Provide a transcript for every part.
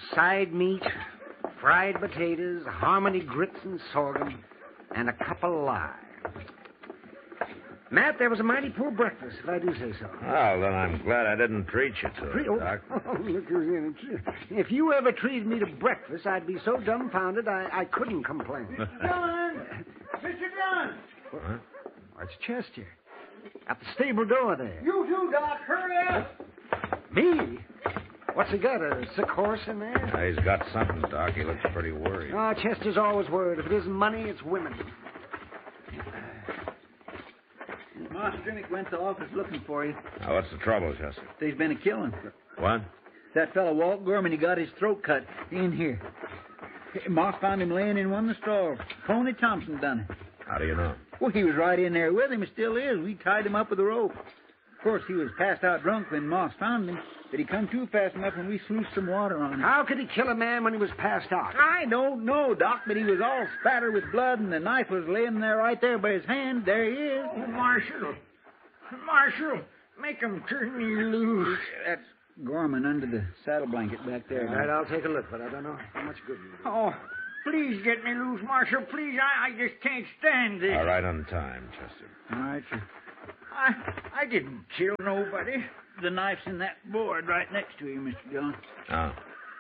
side meat, fried potatoes, Harmony grits and sorghum, and a cup of lye. Matt, there was a mighty poor breakfast, if I do say so. Well, then I'm glad I didn't treat you to it, Doc. Oh, look who's in it. If you ever treated me to breakfast, I'd be so dumbfounded I couldn't complain. John! Mr. John! Huh? It's Chester. At the stable door there. You too, Doc. Hurry up. Me? What's he got, a sick horse in there? He's got something, Doc. He looks pretty worried. Oh, Chester's always worried. If it isn't money, it's women. Ma Strinnick went to office looking for you. Now, what's the trouble, Chester? There's been a killing. What? That fellow Walt Gorman, he got his throat cut in here. Ma found him laying in one of the stalls. Tony Thompson done it. How do you know? Well, he was right in there with him. He still is. We tied him up with a rope. Of course, he was passed out drunk when Moss found him, but he come to fast enough when we sluiced some water on him. How could he kill a man when he was passed out? I don't know, Doc, but he was all spattered with blood, and the knife was laying there right there by his hand. There he is. Oh, Marshal, make him turn me loose. That's Gorman under the saddle blanket back there. All right, I'll take a look, but I don't know how much good you do. Oh, please get me loose, Marshal. Please, I just can't stand this. All right, on time, Chester. All right, sir. I didn't kill nobody. The knife's in that board right next to you, Mr. John. Oh.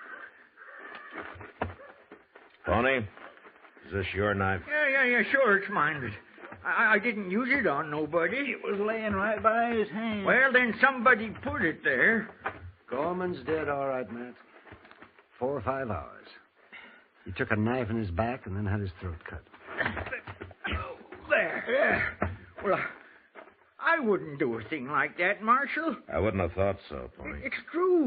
Tony, is this your knife? Yeah, sure, it's mine. But I didn't use it on nobody. It was laying right by his hand. Well, then somebody put it there. Gorman's dead, all right, Matt. 4 or 5 hours. He took a knife in his back and then had his throat cut. There. Yeah. Well, I wouldn't do a thing like that, Marshal. I wouldn't have thought so, Tony. It's true.